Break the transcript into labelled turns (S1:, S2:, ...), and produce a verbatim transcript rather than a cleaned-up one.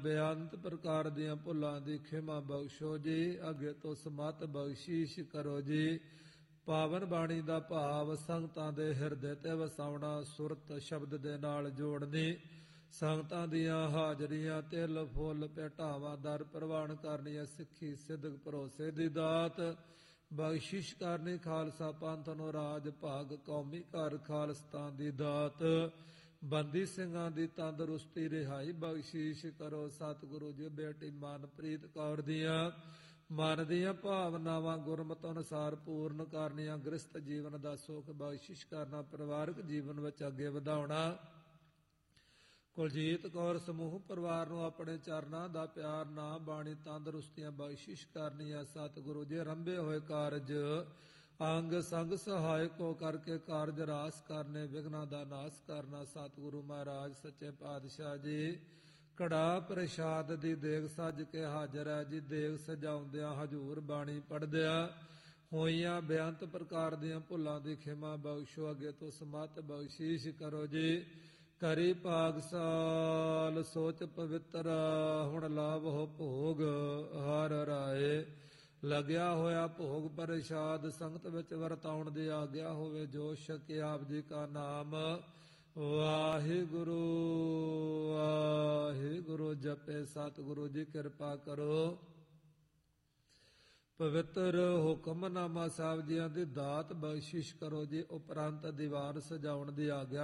S1: ਬੇਅੰਤ ਪ੍ਰਕਾਰ ਦੀਆਂ ਭੁੱਲਾਂ ਦੀ ਖਿਮਾ ਬਖਸ਼ੋ ਜੀ। ਅੱਗੇ ਤੋਂ ਸਮਤ ਬਖਸ਼ੀਸ਼ ਕਰੋ ਜੀ। ਪਾਵਨ ਬਾਣੀ ਦਾ ਭਾਵ ਸੰਗਤਾਂ ਦੇ ਹਿਰਦੇ ਤੇ ਵਸਾਉਣਾ, ਸੁਰਤ ਸ਼ਬਦ ਦੇ ਨਾਲ ਜੋੜਨੀ, ਸੰਗਤਾਂ ਦੀਆਂ ਹਾਜ਼ਰੀਆਂ, ਤਿਲ ਫੁੱਲ ਭੇਟਾਵਾਂ ਦਰ ਪ੍ਰਵਾਨ ਕਰਨੀਆਂ, ਸਿੱਖੀ ਸਿੱਧਕ ਭਰੋਸੇ ਦੀ ਦਾਤ ਬਖਸ਼ਿਸ਼ ਕਰਨੀ, ਖਾਲਸਾ ਪੰਥ ਨੂੰ ਰਾਜ ਭਾਗ, ਕੌਮੀ ਘਰ ਖਾਲਸਤਾਨ ਦੀ ਦਾਤ, ਬੰਦੀ ਸਿੰਘਾਂ ਦੀ ਤੰਦਰੁਸਤੀ ਰਿਹਾਈ ਬਖਸ਼ੀਸ਼ ਕਰੋ। ਸਤਿਗੁਰੂ ਜੀ ਬੇਟੀ ਮਨਪ੍ਰੀਤ ਕੌਰ ਦੀਆਂ ਮਨ ਦੀਆਂ ਭਾਵਨਾਵਾਂ ਗੁਰਮਤਿ ਅਨੁਸਾਰ ਪੂਰਨ ਕਰਨੀਆਂ, ਗ੍ਰਸਤ ਜੀਵਨ ਦਾ ਸੁੱਖ ਬਖਸ਼ਿਸ਼ ਕਰਨਾ, ਪਰਿਵਾਰਕ ਜੀਵਨ ਵਿੱਚ ਅੱਗੇ ਵਧਾਉਣਾ। ਕੁਲਜੀਤ ਕੌਰ ਸਮੂਹ ਪਰਿਵਾਰ ਨੂੰ ਆਪਣੇ ਚਰਨਾਂ ਦਾ ਪਿਆਰ, ਨਾ ਬਾਣੀ ਤੰਦਰੁਸਤੀਆਂ ਬਖਸ਼ਿਸ਼ ਕਰਨੀਆਂ। ਸਤਿਗੁਰੂ ਜੀ ਰੰਭੇ ਹੋਏ ਕਾਰਜ ਅੰਗ ਸੰਗ ਸਹਾਇਕੋ ਕਰਕੇ ਕਾਰਜ ਰਾਸ ਕਰਨੇ, ਵਿਘਨਾਂ ਦਾ ਨਾਸ ਕਰਨਾ। ਸਤਿਗੁਰੂ ਮਹਾਰਾਜ ਸੱਚੇ ਪਾਤਸ਼ਾਹ ਜੀ ਕੜਾ ਪ੍ਰਸ਼ਾਦ ਦੀ ਦੇਗ ਸੱਜ ਕੇ ਹਾਜ਼ਰ ਹੈ ਜੀ। ਦੇਗ ਸਜਾਉਂਦਿਆਂ ਹਜੂਰ ਬਾਣੀ ਪੜ੍ਹਦਿਆਂ ਹੋਈਆਂ ਬੇਅੰਤ ਪ੍ਰਕਾਰ ਦੀਆਂ ਭੁੱਲਾਂ ਦੀ ਖਿਮਾ ਬਖਸ਼ੋ। ਅੱਗੇ ਤੋਂ ਸਮਤ ਬਖਸ਼ੀਸ਼ ਕਰੋ ਜੀ। ਕਰੀ ਭਾਗਸਾਲ ਸੋਚ ਪਵਿੱਤਰ, ਹੁਣ ਲਾਭ ਹੋ ਭੋਗ ਹਰ ਰਾਏ। ਲੱਗਿਆ ਹੋਇਆ ਭੋਗ ਪ੍ਰਸ਼ਾਦ ਸੰਗਤ ਵਿੱਚ ਵਰਤਾਉਣ ਦੀ ਆਗਿਆ ਹੋਵੇ। ਜੋ ਛਕੇ ਆਪ ਜੀ ਕਾ ਨਾਮ ਵਾਹਿਗੁਰੂ ਵਾਹਿਗੁਰੂ ਜਪੇ। ਸਤਿਗੁਰੂ ਜੀ ਕਿਰਪਾ ਕਰੋ। ਪਵਿੱਤਰ ਹੁਕਮਨਾਮਾ ਸਾਹਿਬ ਜੀਆਂ ਦੀ ਦਾਤ ਬਖਸ਼ਿਸ਼ ਕਰੋ ਜੀ। ਉਪਰੰਤ ਦੀਵਾਨ ਸਜਾਉਣ ਦੀ ਆਗਿਆ